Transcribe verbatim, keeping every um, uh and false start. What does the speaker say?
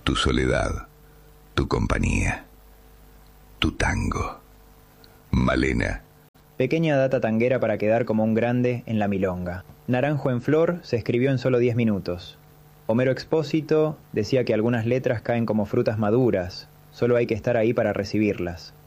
tu soledad, tu compañía, tu tango. Malena. Pequeña data tanguera para quedar como un grande en la milonga. Naranjo en flor se escribió en solo diez minutos. Homero Expósito decía que algunas letras caen como frutas maduras, solo hay que estar ahí para recibirlas.